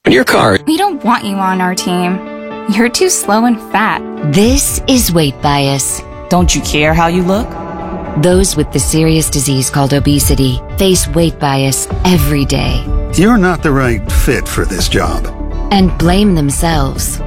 Your car. We don't want you on our team. You're too slow and fat. This is weight bias. Don't you care how you look? Those with the serious disease called obesity face weight bias every day You're not the right fit for this job. and blame themselves.